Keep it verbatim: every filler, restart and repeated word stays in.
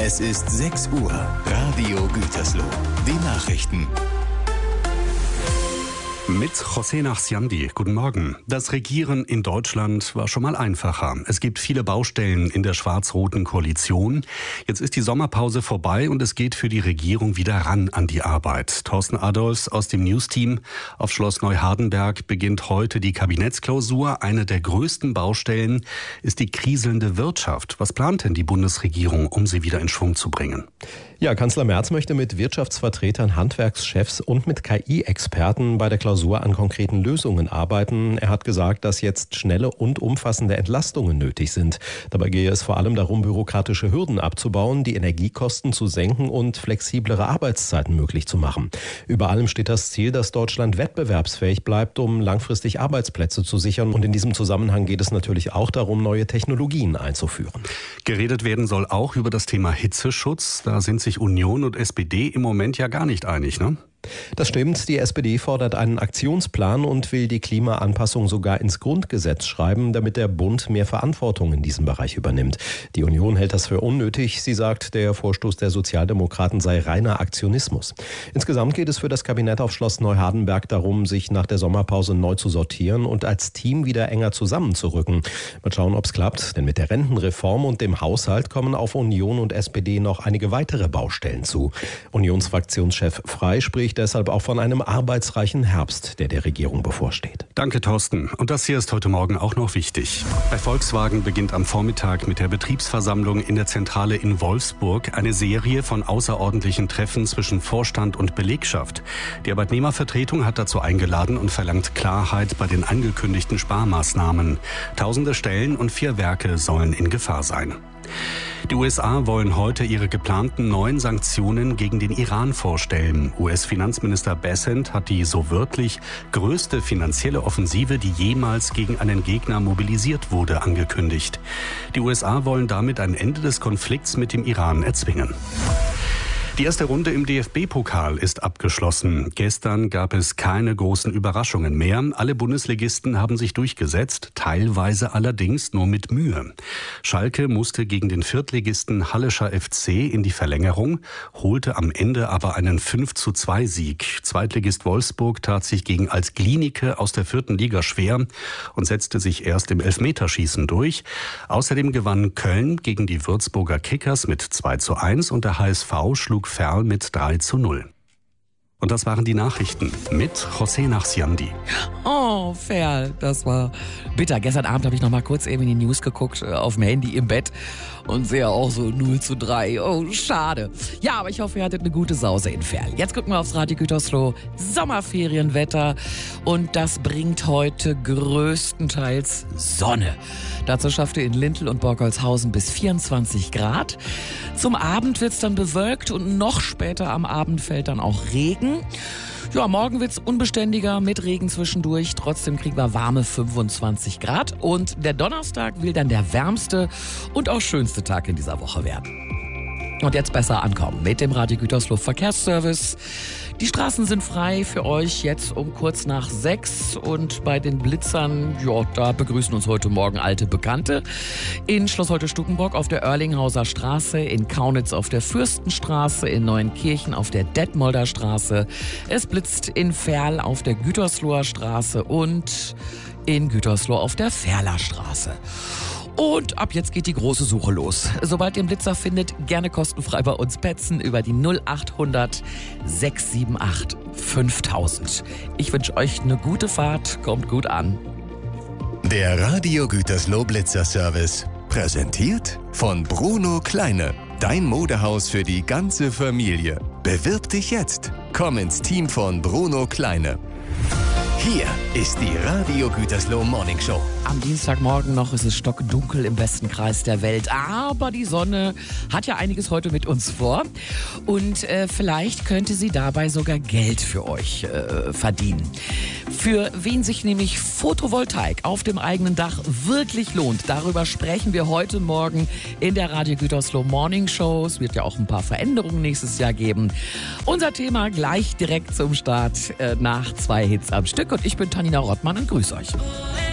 Es ist sechs Uhr. Radio Gütersloh. Die Nachrichten. Mit José Nachsiandi. Guten Morgen. Das Regieren in Deutschland war schon mal einfacher. Es gibt viele Baustellen in der schwarz-roten Koalition. Jetzt ist die Sommerpause vorbei und es geht für die Regierung wieder ran an die Arbeit. Thorsten Adolfs aus dem News-Team auf Schloss Neuhardenberg beginnt heute die Kabinettsklausur. Eine der größten Baustellen ist die kriselnde Wirtschaft. Was plant denn die Bundesregierung, um sie wieder in Schwung zu bringen? Ja, Kanzler Merz möchte mit Wirtschaftsvertretern, Handwerkschefs und mit K I-Experten bei der Klausur an konkreten Lösungen arbeiten. Er hat gesagt, dass jetzt schnelle und umfassende Entlastungen nötig sind. Dabei gehe es vor allem darum, bürokratische Hürden abzubauen, die Energiekosten zu senken und flexiblere Arbeitszeiten möglich zu machen. Über allem steht das Ziel, dass Deutschland wettbewerbsfähig bleibt, um langfristig Arbeitsplätze zu sichern. Und in diesem Zusammenhang geht es natürlich auch darum, neue Technologien einzuführen. Geredet werden soll auch über das Thema Hitzeschutz. Da sind sich Union und S P D im Moment ja gar nicht einig, ne? Das stimmt. Die S P D fordert einen Aktionsplan und will die Klimaanpassung sogar ins Grundgesetz schreiben, damit der Bund mehr Verantwortung in diesem Bereich übernimmt. Die Union hält das für unnötig. Sie sagt, der Vorstoß der Sozialdemokraten sei reiner Aktionismus. Insgesamt geht es für das Kabinett auf Schloss Neuhardenberg darum, sich nach der Sommerpause neu zu sortieren und als Team wieder enger zusammenzurücken. Mal schauen, ob es klappt. Denn mit der Rentenreform und dem Haushalt kommen auf Union und S P D noch einige weitere Baustellen zu. Unionsfraktionschef Frey spricht deshalb auch von einem arbeitsreichen Herbst, der der Regierung bevorsteht. Danke, Thorsten. Und das hier ist heute Morgen auch noch wichtig. Bei Volkswagen beginnt am Vormittag mit der Betriebsversammlung in der Zentrale in Wolfsburg eine Serie von außerordentlichen Treffen zwischen Vorstand und Belegschaft. Die Arbeitnehmervertretung hat dazu eingeladen und verlangt Klarheit bei den angekündigten Sparmaßnahmen. Tausende Stellen und vier Werke sollen in Gefahr sein. Die U S A wollen heute ihre geplanten neuen Sanktionen gegen den Iran vorstellen. U S-Finanzminister Bessent hat die so wörtlich größte finanzielle Offensive, die jemals gegen einen Gegner mobilisiert wurde, angekündigt. Die U S A wollen damit ein Ende des Konflikts mit dem Iran erzwingen. Die erste Runde im D F B-Pokal ist abgeschlossen. Gestern gab es keine großen Überraschungen mehr. Alle Bundesligisten haben sich durchgesetzt, teilweise allerdings nur mit Mühe. Schalke musste gegen den Viertligisten Hallischer F C in die Verlängerung, holte am Ende aber einen fünf zu zwei Sieg. Zweitligist Wolfsburg tat sich gegen Altglienicke aus der vierten Liga schwer und setzte sich erst im Elfmeterschießen durch. Außerdem gewann Köln gegen die Würzburger Kickers mit zwei zu eins und der H S V schlug Ferl mit drei zu null. Und das waren die Nachrichten mit José Nachsiandi. Oh, Ferl, das war bitter. Gestern Abend habe ich noch mal kurz eben in die News geguckt, auf dem Handy im Bett und sehe auch so null zu drei. Oh, schade. Ja, aber ich hoffe, ihr hattet eine gute Sause in Ferl. Jetzt gucken wir aufs Radio Gütersloh. Sommerferienwetter und das bringt heute größtenteils Sonne. Dazu schaffte in Lintel und Borgholzhausen bis vierundzwanzig Grad. Zum Abend wird es dann bewölkt und noch später am Abend fällt dann auch Regen. Ja, morgen wird's unbeständiger mit Regen zwischendurch. Trotzdem kriegen wir warme fünfundzwanzig Grad. Und der Donnerstag will dann der wärmste und auch schönste Tag in dieser Woche werden. Und jetzt besser ankommen mit dem Radio Gütersloh Verkehrsservice. Die Straßen sind frei für euch jetzt um kurz nach sechs und bei den Blitzern, ja, da begrüßen uns heute Morgen alte Bekannte. In Schloss Holte-Stukenbrock auf der Oerlinghauser Straße, in Kaunitz auf der Fürstenstraße, in Neuenkirchen auf der Detmolder Straße. Es blitzt in Ferl auf der Gütersloher Straße und in Gütersloh auf der Ferler Straße. Und ab jetzt geht die große Suche los. Sobald ihr einen Blitzer findet, gerne kostenfrei bei uns petzen über die null acht hundert sechs sieben acht fünftausend. Ich wünsche euch eine gute Fahrt, kommt gut an. Der Radio Gütersloh Blitzer Service. Präsentiert von Bruno Kleine. Dein Modehaus für die ganze Familie. Bewirb dich jetzt. Komm ins Team von Bruno Kleine. Hier ist die Radio Gütersloh Morning Show. Am Dienstagmorgen noch ist es stockdunkel im besten Kreis der Welt. Aber die Sonne hat ja einiges heute mit uns vor. Und äh, vielleicht könnte sie dabei sogar Geld für euch äh, verdienen. Für wen sich nämlich Photovoltaik auf dem eigenen Dach wirklich lohnt, darüber sprechen wir heute Morgen in der Radio Gütersloh Morning Show. Es wird ja auch ein paar Veränderungen nächstes Jahr geben. Unser Thema gleich direkt zum Start äh, nach zwei Hits am Stück. Und ich bin Tanina Rottmann und grüße euch.